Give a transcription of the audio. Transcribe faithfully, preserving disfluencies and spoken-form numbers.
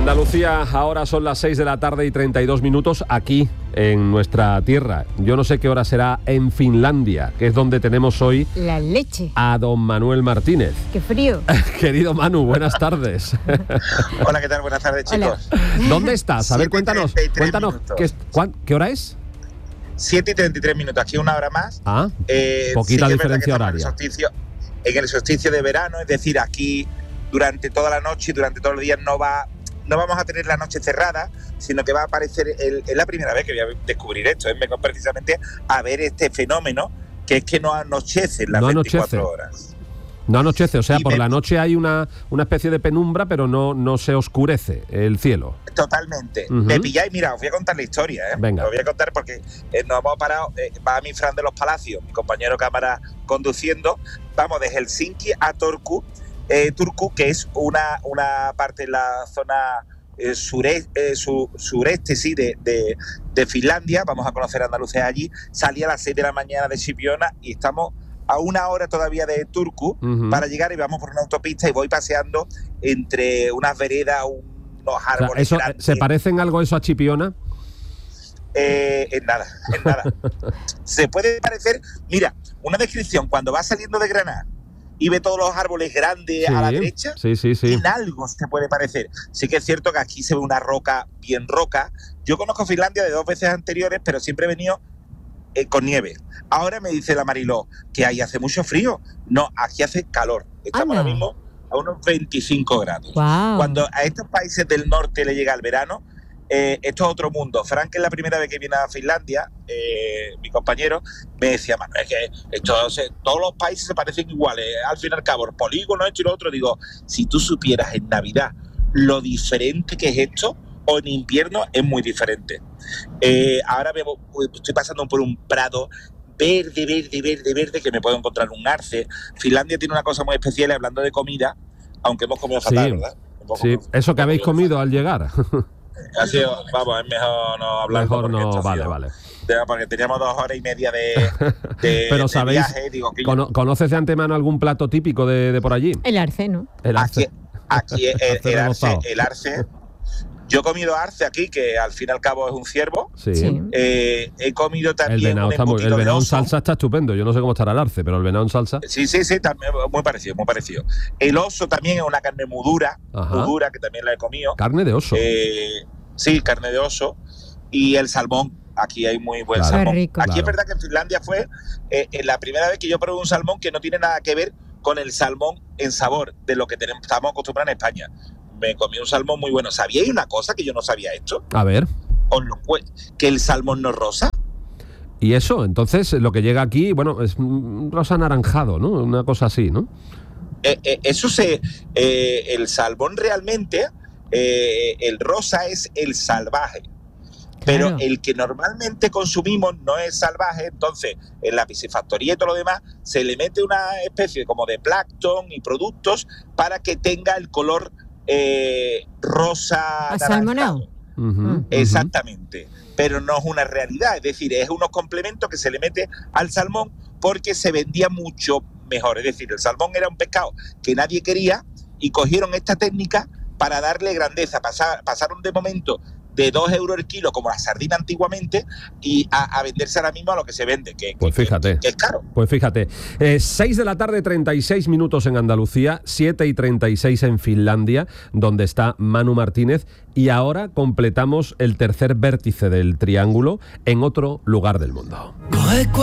Andalucía, ahora son las seis de la tarde y treinta y dos minutos aquí en nuestra tierra. Yo no sé qué hora será en Finlandia, que es donde tenemos hoy la leche a don Manuel Martínez. ¡Qué frío! Querido Manu, buenas tardes. Hola, ¿qué tal? Buenas tardes, chicos. Hola. ¿Dónde estás? A ver, cuéntanos, cuéntanos ¿qué, es, cuán, ¿qué hora es? siete y treinta y tres minutos, aquí una hora más. Ah, eh, poquita sí diferencia horaria. En el, solsticio, en el solsticio de verano, es decir, aquí durante toda la noche y durante todos los días no va... No vamos a tener la noche cerrada, sino que va a aparecer, el, es la primera vez que voy a descubrir esto, ¿eh? Vengo precisamente a ver este fenómeno, que es que no anochece en las no veinticuatro anochece. horas. No anochece, o sea, y por me... la noche hay una, una especie de penumbra, pero no, no se oscurece el cielo. Totalmente. Uh-huh. Me pilláis, mira, os voy a contar la historia, ¿eh? Venga. Os voy a contar porque eh, nos hemos parado, eh, va mi Fran de los Palacios, mi compañero cámara conduciendo, vamos de Helsinki a Turku, Eh, Turku, que es una, una parte de la zona eh, sure, eh, su, sureste sí, de, de, de Finlandia. Vamos a conocer Andalucía allí. Salí a las seis de la mañana de Sipiona y estamos a una hora todavía de Turku uh-huh. para llegar, y vamos por una autopista y voy paseando entre unas veredas, unos árboles. O sea, eso, grandes. ¿se parece en algo eso a Chipiona? Eh, en nada, en nada. Se puede parecer, mira, una descripción, cuando vas saliendo de Granada y ve todos los árboles grandes sí, a la derecha, sí, sí, sí. en algo se puede parecer. Sí que es cierto que aquí se ve una roca bien roca. Yo conozco Finlandia de dos veces anteriores, pero siempre he venido eh, con nieve. Ahora me dice la Mariló que ahí hace mucho frío. No, aquí hace calor. Estamos ahora mismo a unos veinticinco grados. Wow. Cuando a estos países del norte le llega el verano, Eh, esto es otro mundo. Frank, que es la primera vez que viene a Finlandia, eh, mi compañero, me decía, Manuel, es que esto, se, todos los países se parecen iguales, al fin y al cabo, el polígono, esto y lo otro. Digo, si tú supieras en Navidad lo diferente que es esto, o en invierno es muy diferente. Eh, ahora me, estoy pasando por un prado verde, verde, verde, verde, que me puedo encontrar un arce. Finlandia tiene una cosa muy especial, hablando de comida, aunque hemos comido fatal, sí, ¿verdad? Sí, eso que habéis comido al llegar. Así, vamos, es mejor no hablar. Mejor no, vale, vale. Porque teníamos dos horas y media de, de, Pero de sabéis, viaje. Digo, que cono, ¿conoces de antemano algún plato típico de, de por allí? El arce, ¿no? El arce. Aquí, aquí el, el, arce, el arce. Yo he comido arce aquí, que al fin y al cabo es un ciervo. Sí. sí. Eh, he comido también el venado, un está muy, el venado en salsa está estupendo. Yo no sé cómo estará el arce, pero el venado en salsa. Sí, sí, sí, también muy parecido, muy parecido. El oso también es una carne muy dura, muy dura, que también la he comido. Carne de oso. Eh, sí, carne de oso. Y el salmón. Aquí hay muy buen claro, salmón. Rico, aquí claro. es verdad que en Finlandia fue eh, la primera vez que yo probé un salmón que no tiene nada que ver con el salmón en sabor de lo que tenemos, estamos acostumbrados en España. Me comí un salmón muy bueno. ¿Sabíais una cosa que yo no sabía esto? A ver. Os lo cu- que el salmón no es rosa. Y eso, entonces, lo que llega aquí, bueno, es rosa anaranjado, ¿no? Una cosa así, ¿no? Eh, eh, eso se... Eh, el salmón realmente, eh, el rosa es el salvaje. Pero Claro. el que normalmente consumimos no es salvaje, entonces en la piscifactoría y todo lo demás se le mete una especie como de plancton y productos para que tenga el color eh, rosa Asalmonado. Uh-huh, exactamente, uh-huh. Pero no es una realidad, es decir, es unos complementos que se le mete al salmón porque se vendía mucho mejor, es decir, el salmón era un pescado que nadie quería y cogieron esta técnica para darle grandeza. Pasar, pasaron de momento de dos euros el kilo, como la sardina antiguamente, y a, a venderse ahora mismo a lo que se vende, que, pues que, fíjate, que, que es caro. Pues fíjate, eh, seis de la tarde, treinta y seis minutos en Andalucía, siete y treinta y seis en Finlandia, donde está Manu Martínez, y ahora completamos el tercer vértice del triángulo en otro lugar del mundo.